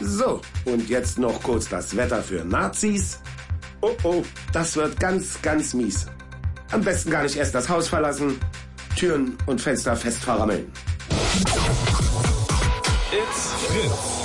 So, und jetzt noch kurz das Wetter für Nazis. Oh, oh, das wird ganz, ganz mies. Am besten gar nicht erst das Haus verlassen, Türen und Fenster fest verrammeln. It's Fritz.